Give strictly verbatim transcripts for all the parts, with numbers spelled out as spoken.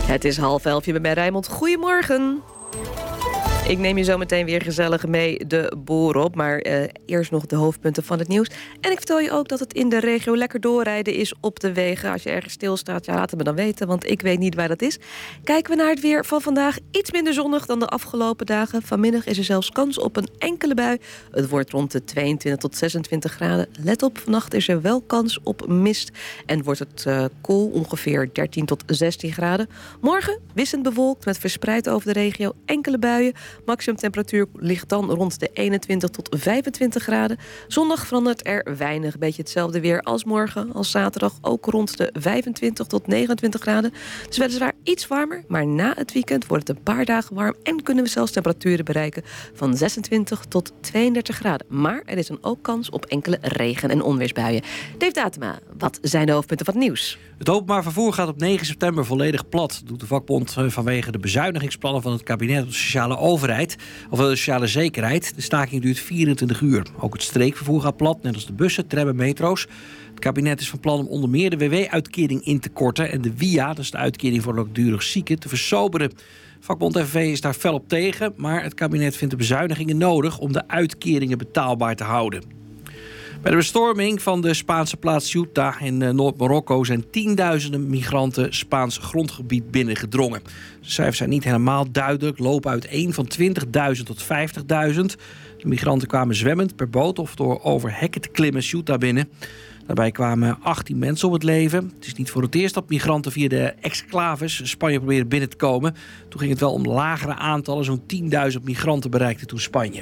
Het is half elf, je bent bij Rijnmond. Goedemorgen. Ik neem je zo meteen weer gezellig mee de boer op. Maar uh, eerst nog de hoofdpunten van het nieuws. En ik vertel je ook dat het in de regio lekker doorrijden is op de wegen. Als je ergens stilstaat, ja, laat het me dan weten, want ik weet niet waar dat is. Kijken we naar het weer van vandaag. Iets minder zonnig dan de afgelopen dagen. Vanmiddag is er zelfs kans op een enkele bui. Het wordt rond de tweeëntwintig tot zesentwintig graden. Let op, vannacht is er wel kans op mist. En wordt het uh, koel, ongeveer dertien tot zestien graden. Morgen wisselend bewolkt met verspreid over de regio enkele buien. Maximumtemperatuur ligt dan rond de eenentwintig tot vijfentwintig graden. Zondag verandert er weinig. Beetje hetzelfde weer als morgen, als zaterdag. Ook rond de vijfentwintig tot negenentwintig graden. Het is weliswaar iets warmer, maar na het weekend wordt het een paar dagen warm. En kunnen we zelfs temperaturen bereiken van zesentwintig tot tweeëndertig graden. Maar er is dan ook kans op enkele regen- en onweersbuien. Dave Datema, wat zijn de hoofdpunten van het nieuws? Het openbaar vervoer gaat op negen september volledig plat, doet de vakbond vanwege de bezuinigingsplannen van het kabinet op de sociale overheid, of de sociale zekerheid. De staking duurt vierentwintig uur. Ook het streekvervoer gaat plat, net als de bussen, tram en metro's. Het kabinet is van plan om onder meer de W W-uitkering in te korten en de W I A, dat is de uitkering voor langdurig zieken, te versoberen. Vakbond F N V is daar fel op tegen, maar het kabinet vindt de bezuinigingen nodig om de uitkeringen betaalbaar te houden. Bij de bestorming van de Spaanse plaats Ceuta in Noord-Marokko zijn tienduizenden migranten Spaans grondgebied binnengedrongen. De cijfers zijn niet helemaal duidelijk, lopen uiteen van twintigduizend tot vijftigduizend. De migranten kwamen zwemmend per boot of door over hekken te klimmen Ceuta binnen. Daarbij kwamen achttien mensen om het leven. Het is niet voor het eerst dat migranten via de exclaves Spanje proberen binnen te komen. Toen ging het wel om lagere aantallen, zo'n tienduizend migranten bereikten toen Spanje.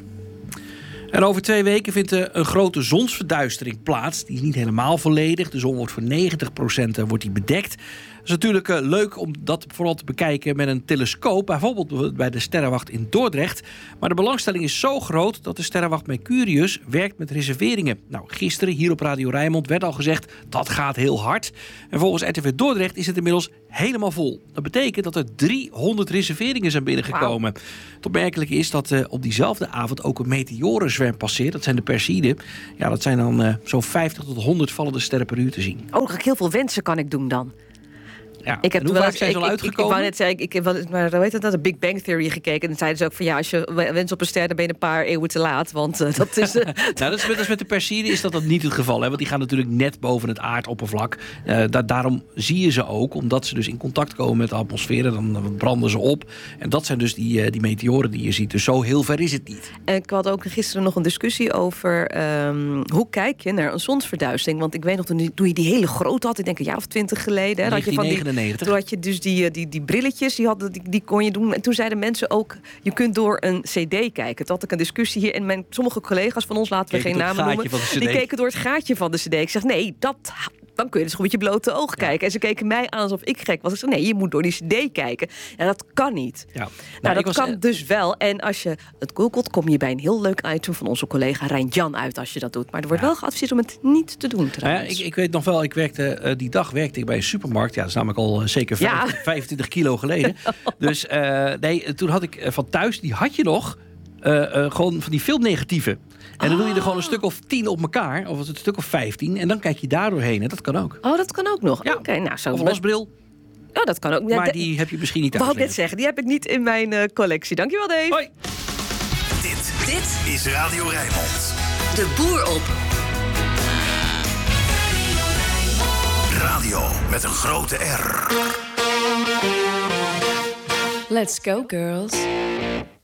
En over twee weken vindt een grote zonsverduistering plaats. Die is niet helemaal volledig. De zon wordt voor negentig procent wordt die bedekt. Het is natuurlijk leuk om dat vooral te bekijken met een telescoop. Bijvoorbeeld bij de sterrenwacht in Dordrecht. Maar de belangstelling is zo groot dat de sterrenwacht Mercurius werkt met reserveringen. Nou, gisteren hier op Radio Rijnmond werd al gezegd dat gaat heel hard. En volgens R T V Dordrecht is het inmiddels helemaal vol. Dat betekent dat er driehonderd reserveringen zijn binnengekomen. Wow. Het opmerkelijke is dat uh, op diezelfde avond ook een meteorenzwerm passeert. Dat zijn de Perseiden. Ja, dat zijn dan uh, zo'n vijftig tot honderd vallende sterren per uur te zien. Oh, heel veel wensen kan ik doen dan. Ja, ik heb en hoe vaak zijn ze al uitgekomen? Ik, ik, ik wou net zeggen, ik heb wel maar hoe heet dat, de Big Bang Theory gekeken. En zeiden ze ook van ja, als je wens op een ster, dan ben je een paar eeuwen te laat. Want uh, dat is... Uh, nou, dat is met, dat is met de Perseiden is dat, dat niet het geval. Hè? Want die gaan natuurlijk net boven het aardoppervlak. Uh, da- daarom zie je ze ook, omdat ze dus in contact komen met de atmosfeer. Dan branden ze op. En dat zijn dus die, uh, die meteoren die je ziet. Dus zo heel ver is het niet. En ik had ook gisteren nog een discussie over um, hoe kijk je naar een zonsverduistering. Want ik weet nog, toen, toen je die hele grote had, ik denk een jaar of twintig geleden. Hè, negentien negenennegentig. Toen had je dus die, die, die brilletjes, die, hadden, die, die kon je doen. En toen zeiden mensen ook, je kunt door een cd kijken. Toen had ik een discussie hier. En mijn, sommige collega's van ons, laten we geen namen noemen, die keken door het gaatje van de cd. Ik zeg, nee, dat... dan kun je dus gewoon met je blote oog kijken. Ja. En ze keken mij aan alsof ik gek was. Ik zei, nee, je moet door die cd kijken. Ja, dat kan niet. Ja. Nou, nou, dat was, kan uh... dus wel. En als je het googelt, kom je bij een heel leuk item van onze collega Rijn-Jan uit als je dat doet. Maar er wordt ja. wel geadviseerd om het niet te doen, trouwens. Nou ja, ik, ik weet nog wel, ik werkte, uh, die dag werkte ik bij een supermarkt. Ja, dat is namelijk al uh, zeker ja. vijfentwintig kilo geleden. Dus uh, nee, toen had ik uh, van thuis, die had je nog, uh, uh, gewoon van die filmnegatieven. En dan doe je er gewoon een stuk of tien op elkaar. Of een stuk of vijftien. En dan kijk je daar doorheen. En dat kan ook. Oh, dat kan ook nog. Ja. Okay, nou, zo of een lasbril. Oh, dat kan ook. Ja, maar die heb je misschien niet thuis. Wou ik net zeggen, die heb ik niet in mijn uh, collectie. Dankjewel, Dave. Hoi. Dit, dit is Radio Rijnmond. De boer op. Radio met een grote R. Let's go, girls.